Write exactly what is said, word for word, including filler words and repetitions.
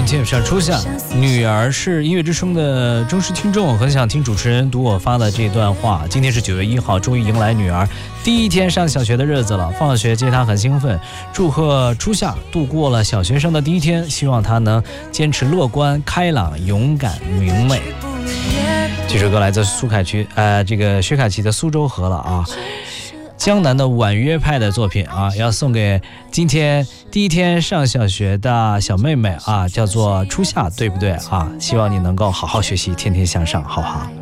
天上初夏，女儿是音乐之声的忠实听众，很想听主持人读我发的这段话。今天是九月一号，终于迎来女儿第一天上小学的日子了。放学接她很兴奋，祝贺初夏度过了小学生的第一天，希望她能坚持乐观、开朗、勇敢、明媚。这首歌来自苏凯奇，呃，这个薛凯琪的《苏州河》了啊。江南的婉约派的作品啊，要送给今天第一天上小学的小妹妹啊，叫做初夏，对不对啊？希望你能够好好学习，天天向上，好不好？